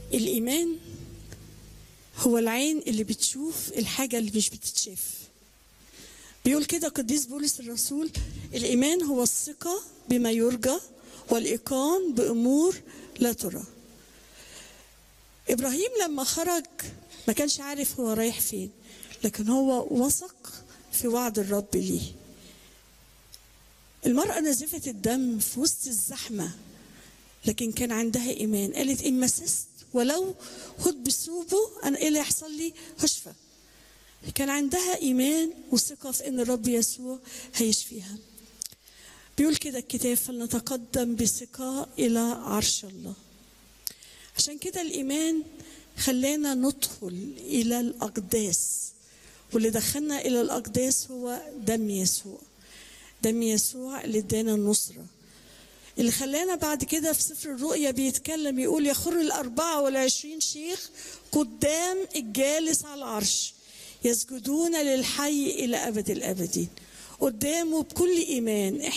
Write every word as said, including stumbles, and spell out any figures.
الإيمان هو العين اللي بتشوف الحاجة اللي مش بتتشاف. بيقول كده قديس بولس الرسول: الإيمان هو الثقة بما يرجى والإيقان بأمور لا ترى. إبراهيم لما خرج ما كانش عارف هو رايح فين، لكن هو وثق في وعد الرب ليه. المرأة نزفت الدم في وسط الزحمة، لكن كان عندها إيمان. قالت: إن مسست ولو خد بثوبه أنا إيه اللي يحصل لي؟ هشفى. كان عندها إيمان وثقة في إن الرب يسوع هيشفيها. بيقول كده الكتاب: فلنتقدم بثقة إلى عرش الله. عشان كده الإيمان خلانا ندخل إلى الأقداس، واللي دخلنا إلى الأقداس هو دم يسوع. دم يسوع اللي ادانا النصرة، اللي خلانا بعد كده في سفر الرؤيا بيتكلم يقول: يخر الأربعة والعشرين شيخ قدام الجالس على العرش يسجدون للحي إلى أبد الآبدين. قدامه بكل إيمان.